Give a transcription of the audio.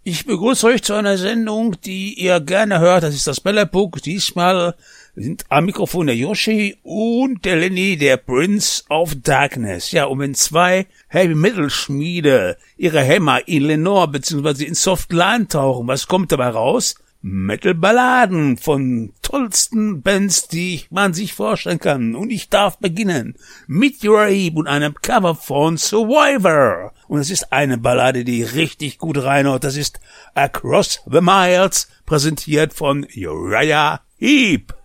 Ich begrüße euch zu einer Sendung, die ihr gerne hört. Das ist das Bällebook. Diesmal sind am Mikrofon der Yoshi und der Lenny, der Prince of Darkness. Ja, und wenn zwei Heavy-Metal-Schmiede ihre Hämmer in Lenore bzw. in Softline eintauchen, was kommt dabei raus? Metal-Balladen von tollsten Bands, die man sich vorstellen kann. Und ich darf beginnen mit Uraib und einem Cover von Survivor. Und es ist eine Ballade, die richtig gut reinhaut. Das ist Across the Miles, präsentiert von Uriah Heep.